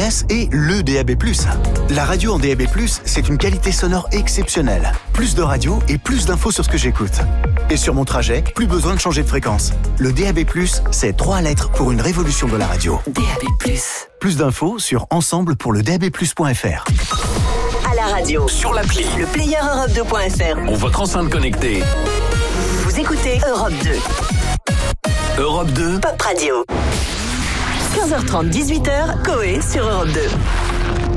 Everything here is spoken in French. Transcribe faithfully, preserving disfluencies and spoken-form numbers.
S et le D A B plus. La radio en D A B plus, c'est une qualité sonore exceptionnelle. Plus de radio et plus d'infos sur ce que j'écoute. Et sur mon trajet, plus besoin de changer de fréquence. Le D A B plus, c'est trois lettres pour une révolution de la radio. D A B plus. Plus d'infos sur ensemble pour le D A B plus point F R. À la radio, sur l'appli, le player Europe deux point F R ou votre enceinte connectée. Vous écoutez Europe deux. Europe deux. Pop Radio. quinze heures trente, dix-huit heures, Coé sur Europe deux.